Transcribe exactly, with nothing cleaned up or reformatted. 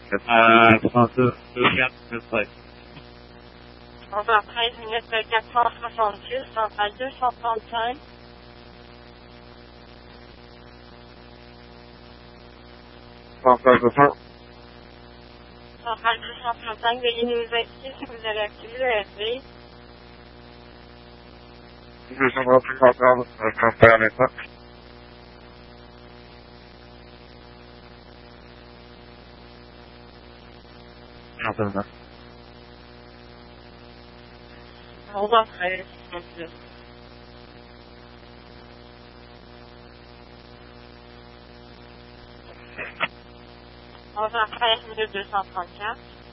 Euh, trente-deux, quatre, cinq. onze heures treize minutes quatre cent soixante-six, centrale deux cent trente-cinq. Centrale deux cents. Centrale deux cent trente-cinq, veuillez nous indiquer si vous avez activé le S V. deux cent trente-cinq centrale, je transfère à l'instant. Absolument. onze heures treize, soixante-six. onze heures treize minutes deux cent trente-quatre.